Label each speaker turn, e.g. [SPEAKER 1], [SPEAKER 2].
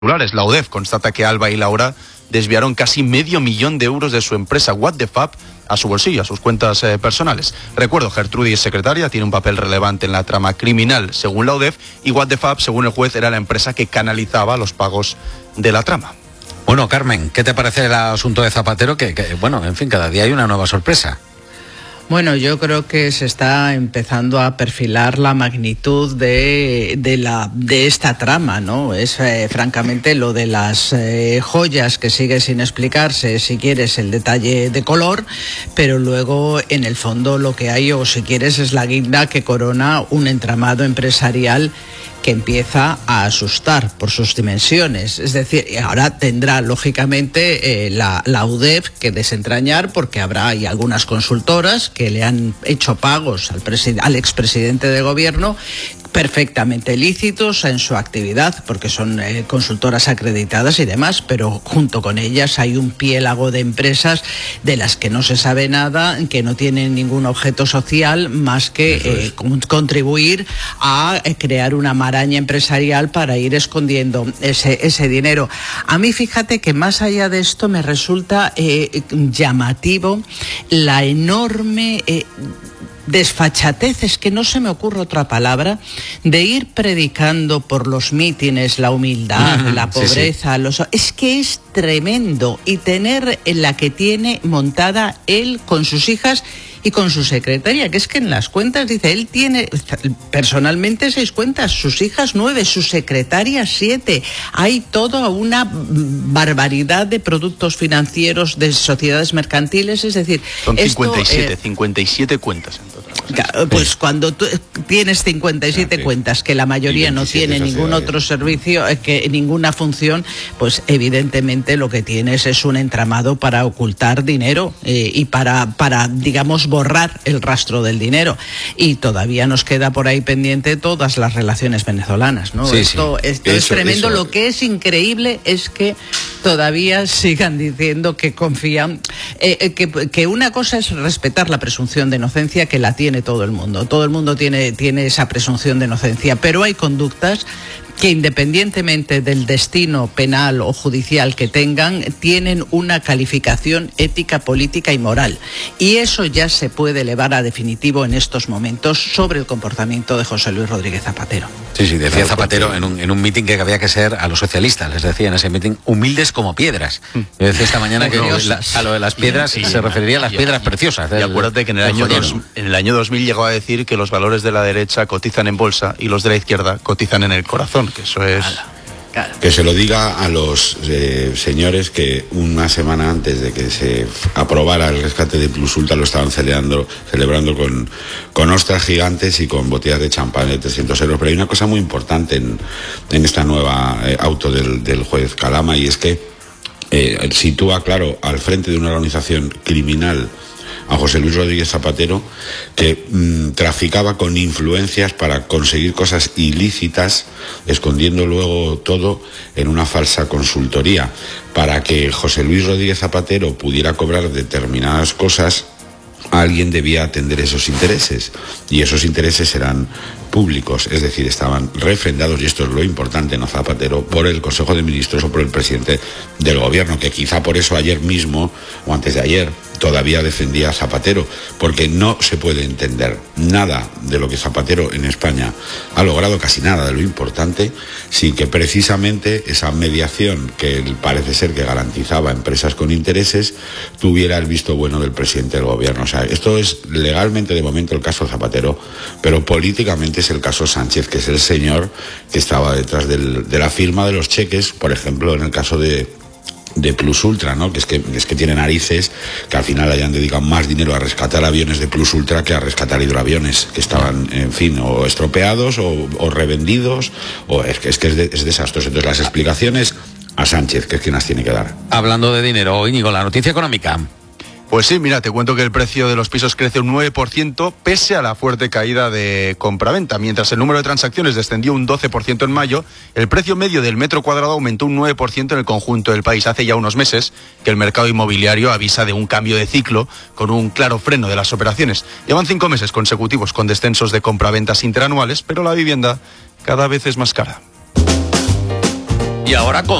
[SPEAKER 1] La UDEF constata que Alba y Laura desviaron casi $500,000 de euros de su empresa What the Fab a su bolsillo, a sus cuentas personales. Recuerdo, Gertrudis, secretaria, tiene un papel relevante en la trama criminal, según la UDEF, y What the Fab, según el juez, era la empresa que canalizaba los pagos de la trama.
[SPEAKER 2] Bueno, Carmen, ¿qué te parece el asunto de Zapatero? Que bueno, en fin, cada día hay una nueva sorpresa.
[SPEAKER 3] Bueno, yo creo que se está empezando a perfilar la magnitud de esta trama, ¿no? Es francamente lo de las joyas que sigue sin explicarse, si quieres, el detalle de color, pero luego en el fondo lo que hay, o si quieres, es la guinda que corona un entramado empresarial que empieza a asustar por sus dimensiones. Es decir, ahora tendrá lógicamente la UDEF que desentrañar, porque hay algunas consultoras que le han hecho pagos al expresidente de gobierno perfectamente lícitos en su actividad, porque son consultoras acreditadas y demás, pero junto con ellas hay un piélago de empresas de las que no se sabe nada, que no tienen ningún objeto social más que contribuir a crear una maraña empresarial para ir escondiendo ese dinero. A mí, fíjate que más allá de esto me resulta llamativo la enorme desfachatez, es que no se me ocurre otra palabra, de ir predicando por los mítines la humildad, la pobreza, sí. Es que es tremendo, y tener la que tiene montada él con sus hijas y con su secretaria, que es que en las cuentas dice, él tiene personalmente 6 cuentas, sus hijas 9, su secretaria 7. Hay toda una barbaridad de productos financieros, de sociedades mercantiles, es decir...
[SPEAKER 1] Son 57 cuentas en total.
[SPEAKER 3] Pues cuando tú tienes 57 cuentas, que la mayoría no tiene ningún otro servicio, que ninguna función, pues evidentemente lo que tienes es un entramado para ocultar dinero y para digamos, borrar el rastro del dinero. Y todavía nos queda por ahí pendiente todas las relaciones venezolanas, ¿no? Esto es tremendo. Lo que es increíble es que todavía sigan diciendo que confían, que una cosa es respetar la presunción de inocencia, que la tiene todo el mundo. Todo el mundo tiene esa presunción de inocencia, pero hay conductas que, independientemente del destino penal o judicial que tengan, tienen una calificación ética, política y moral. Y eso ya se puede elevar a definitivo en estos momentos sobre el comportamiento de José Luis Rodríguez Zapatero.
[SPEAKER 2] Sí, decía Zapatero en un mitin que había que ser, a los socialistas les decía en ese mitin, humildes como piedras. Yo decía esta mañana que a lo de las piedras se referiría a las piedras preciosas.
[SPEAKER 1] Y acuérdate que en el año 2000 llegó a decir que los valores de la derecha cotizan en bolsa y los de la izquierda cotizan en el corazón, que eso es...
[SPEAKER 4] Claro. Que se lo diga a los señores que una semana antes de que se aprobara el rescate de Plus Ultra lo estaban celebrando con ostras gigantes y con botellas de champán de 300 euros. Pero hay una cosa muy importante en esta nueva auto del juez Calama, y es que sitúa, claro, al frente de una organización criminal a José Luis Rodríguez Zapatero, que traficaba con influencias para conseguir cosas ilícitas, escondiendo luego todo en una falsa consultoría. Para que José Luis Rodríguez Zapatero pudiera cobrar determinadas cosas, alguien debía atender esos intereses, y esos intereses eran públicos, es decir, estaban refrendados, y esto es lo importante, no Zapatero, por el Consejo de Ministros o por el presidente del gobierno, que quizá por eso ayer mismo o antes de ayer todavía defendía a Zapatero, porque no se puede entender nada de lo que Zapatero en España ha logrado, casi nada de lo importante, sin que precisamente esa mediación que parece ser que garantizaba empresas con intereses tuviera el visto bueno del presidente del gobierno. O sea, esto es legalmente de momento el caso Zapatero, pero políticamente es el caso Sánchez, que es el señor que estaba detrás de la firma de los cheques, por ejemplo, en el caso de Plus Ultra, ¿no? Que es que tiene narices que al final hayan dedicado más dinero a rescatar aviones de Plus Ultra que a rescatar hidroaviones que estaban, en fin, o estropeados o revendidos, o es desastroso. Entonces las explicaciones a Sánchez, que es quien las tiene que dar.
[SPEAKER 2] Hablando de dinero, Íñigo, la noticia económica.
[SPEAKER 1] Pues sí, mira, te cuento que el precio de los pisos crece un 9% pese a la fuerte caída de compraventa. Mientras el número de transacciones descendió un 12% en mayo, el precio medio del metro cuadrado aumentó un 9% en el conjunto del país. Hace ya unos meses que el mercado inmobiliario avisa de un cambio de ciclo con un claro freno de las operaciones. Llevan 5 meses consecutivos con descensos de compraventas interanuales, pero la vivienda cada vez es más cara.
[SPEAKER 2] Y ahora con